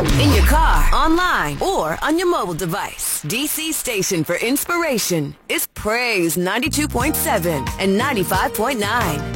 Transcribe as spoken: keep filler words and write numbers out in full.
In your car, online, or on your mobile device. D C Station for Inspiration is Praise ninety-two point seven and ninety-five point nine.